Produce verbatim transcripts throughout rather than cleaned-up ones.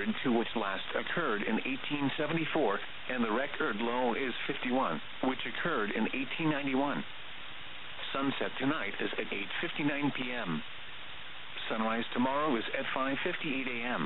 hundred two, which last occurred in eighteen seventy-four, and the record low is fifty-one, which occurred in eighteen ninety-one. Sunset tonight is at eight fifty-nine p.m. Sunrise tomorrow is at five fifty-eight a.m.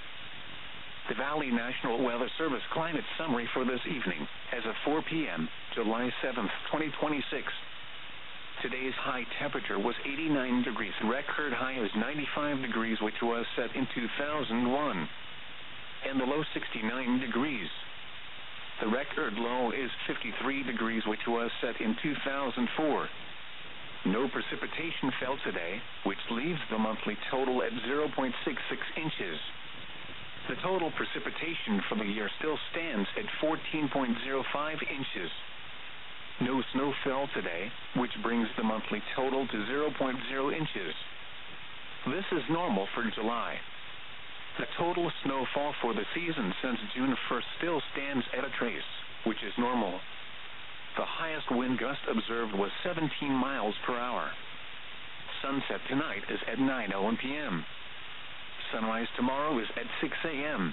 The Valley National Weather Service climate summary for this evening, as of four p.m., July seventh, twenty twenty-six. Today's high temperature was eighty-nine degrees. Record high is ninety-five degrees, which was set in two thousand one. And the low sixty-nine degrees. The record low is fifty-three degrees, which was set in two thousand four. No precipitation fell today, which leaves the monthly total at zero point six six inches. The total precipitation for the year still stands at fourteen point zero five inches. No snow fell today, which brings the monthly total to zero point zero inches. This is normal for July. The total snowfall for the season since June first still stands at a trace, which is normal. The highest wind gust observed was seventeen miles per hour. Sunset tonight is at nine oh one p.m. Sunrise tomorrow is at six a.m.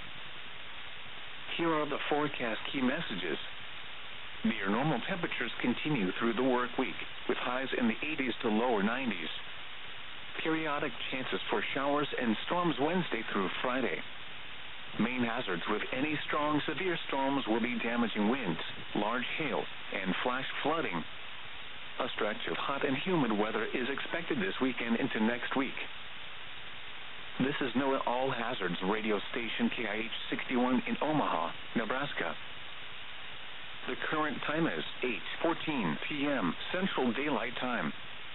Here are the forecast key messages. Near normal temperatures continue through the work week, with highs in the eighties to lower nineties. Periodic chances for showers and storms Wednesday through Friday. Main hazards with any strong severe storms will be damaging winds, large hail, and flash flooding. A stretch of hot and humid weather is expected this weekend into next week. This is NOAA All Hazards radio station K I H sixty-one in Omaha, Nebraska. The current time is eight fourteen p.m. Central Daylight Time.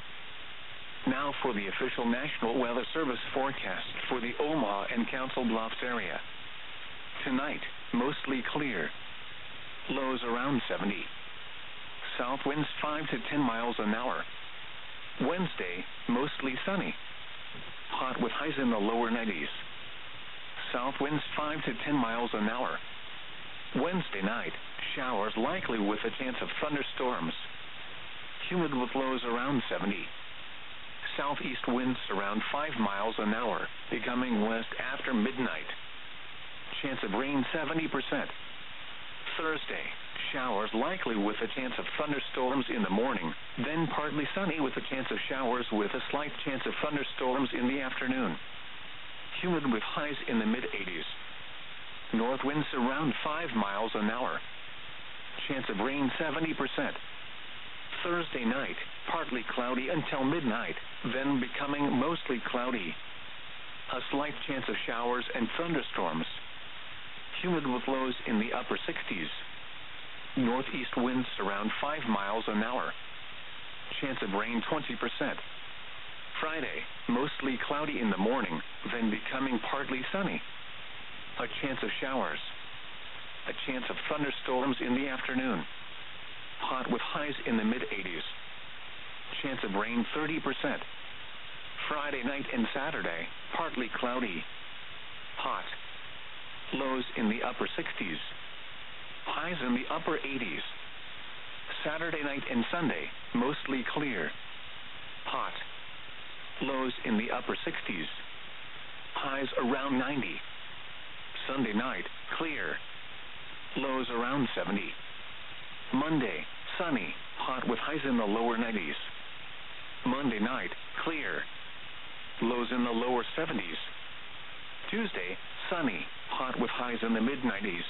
Now for the official National Weather Service forecast for the Omaha and Council Bluffs area. Tonight, mostly clear. Lows around seventy. South winds five to ten miles an hour. Wednesday, mostly sunny. Hot with highs in the lower nineties. South winds five to ten miles an hour. Wednesday night, showers likely with a chance of thunderstorms. Humid with lows around seventy. Southeast winds around five miles an hour, becoming west after midnight. Chance of rain seventy percent. Thursday, showers likely with a chance of thunderstorms in the morning, then partly sunny with a chance of showers with a slight chance of thunderstorms in the afternoon. Humid with highs in the mid-eighties. North winds around five miles an hour. Chance of rain seventy percent. Thursday night, partly cloudy until midnight, then becoming mostly cloudy. A slight chance of showers and thunderstorms. Humid with lows in the upper sixties. Northeast winds around five miles an hour. Chance of rain twenty percent. Friday, mostly cloudy in the morning, then becoming partly sunny. A chance of showers. A chance of thunderstorms in the afternoon. Hot with highs in the mid-eighties. Chance of rain thirty percent. Friday night and Saturday, partly cloudy. Hot. Lows in the upper sixties. Highs in the upper eighties. Saturday night and Sunday, mostly clear. Hot. Lows in the upper sixties. Highs around ninety. Sunday night, clear. Lows around seventy. Monday, sunny, hot with highs in the lower nineties. Monday night, clear. Lows in the lower seventies. Tuesday, sunny, hot with highs in the mid-nineties.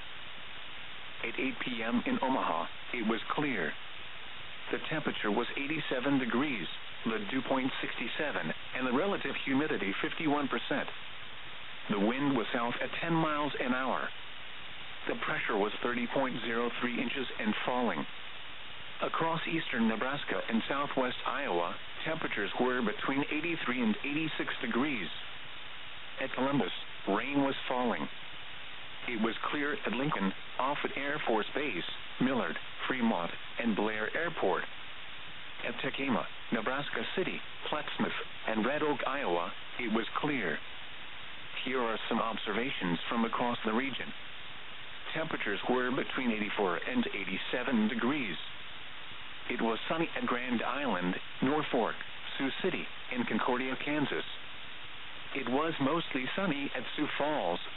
At eight p.m. in Omaha, it was clear. The temperature was eighty-seven degrees, the dew point sixty-seven, and the relative humidity fifty-one percent. The wind was south at ten miles an hour. The pressure was thirty point zero three inches and falling. Across eastern Nebraska and southwest Iowa, temperatures were between eighty-three and eighty-six degrees. At Columbus, rain was falling. It was clear at Lincoln, Offutt Air Force Base, Millard, Fremont, and Blair Airport. At Tekamah, Nebraska City, Plattsmouth, and Red Oak, Iowa, it was clear. Here are some observations from across the region. Temperatures were between eighty-four and eighty-seven degrees. It was sunny at Grand Island, Norfolk, Sioux City, and Concordia, Kansas. It was mostly sunny at Sioux Falls,